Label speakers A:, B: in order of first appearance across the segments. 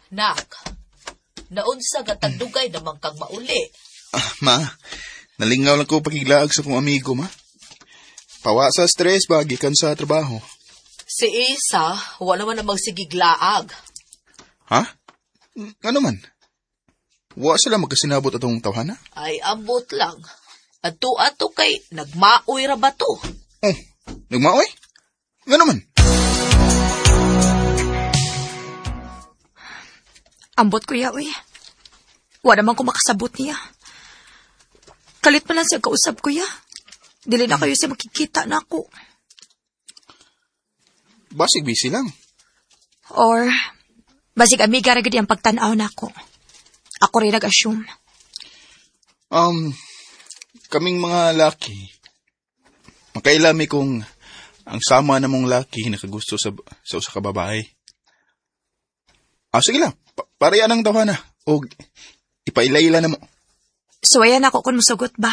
A: Nak, naunsa nga tagdugay naman kang mauli.
B: Ma, nalingaw lang ko pagiglaag sa kong amigo, ma. Pawa sa stress ba, gikan sa trabaho.
A: Si Isa, wala man namang sigiglaag.
B: Ha? Ano man? Wa sila magkasinabot atong tawhana?
A: Ay, ambot lang. Ato kay nagmaoy ra ba to?
B: Oh, nagmaoy? Nga naman?
C: Ambot kuya, uy. Wala naman ko makasabot niya. Kalit pa lang siya kausap, kuya. Dili na kayo siya makikita na ako.
B: Basig busy lang.
C: Or, basig amiga ragad yung pagtanaw na ako. Ako rin nag-assume.
B: Kaming mga laki, makailami kung ang sama na mong laki nakagusto sa usa ka babae. Sige lang, pareyan ang tawhana. O ipailaila na mo.
C: Suwayan ako kung musugot ba?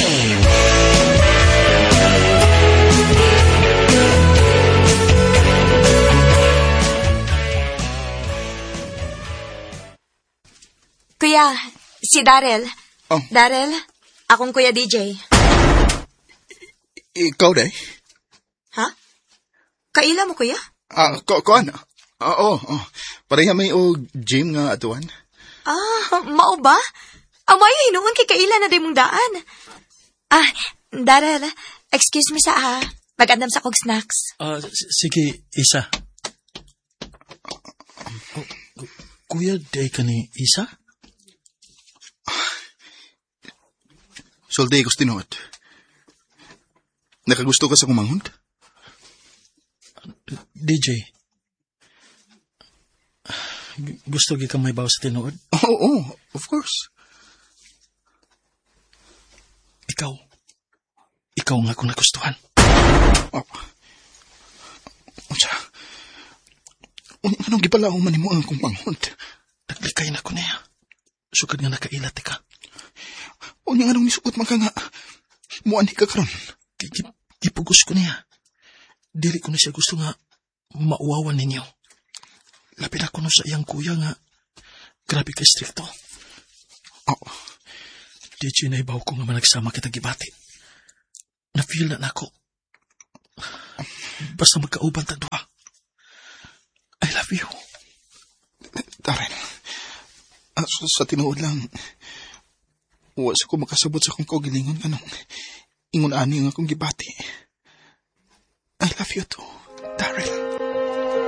C: Kuya, si Daryl.
B: Oh.
C: Daryl, akong kuya DJ.
B: Ikaw, day?
C: Ha? Kaila mo, kuya?
B: Kuan? Oo. Pareha may o gym nga atuan.
C: Mao ba? Amay, hinungan kay kaila na day mong daan. Daryl, excuse me sa mag-andam sa kog snacks.
D: Sige, Isa. Kuya, day ka ni Isa?
B: Solday ko tinuod. Nakagusto ka sa kumanghod?
D: DJ, gusto gi ka may bawas sa tinuod?
B: Oo, of course.
D: Ikaw nga kung nagustuhan.
B: Anong gipalaw man mo ang kumanghod?
D: Naglikay na ko niya. Sukad nga nakailat ka.
B: Unya anong nisuot man ka nga. Muani ka karon.
D: Gipugos ko niya. Dili ko na siya gusto nga mauwawan ninyo. Labi na ko no sa iyang kuya nga. Grabe ka stricto. DJ na ibaw ko nga managsama kita gibati. Na-feel na ako. Basta magkauban tagdua. I love you.
B: Darren, sa tinuod lang, was ko makasabot sa kong kaugilingon ka nung ingon ani nga akong gibati.